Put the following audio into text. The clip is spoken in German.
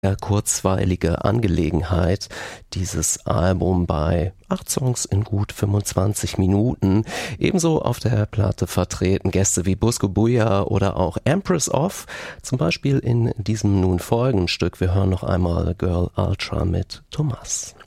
kurzweilige Angelegenheit, dieses Album bei 8 Songs in gut 25 Minuten. Ebenso auf der Platte vertreten Gäste wie Busko Buja oder auch Empress of, zum Beispiel in diesem nun folgenden Stück. Wir hören noch einmal Girl Ultra mit Thomas.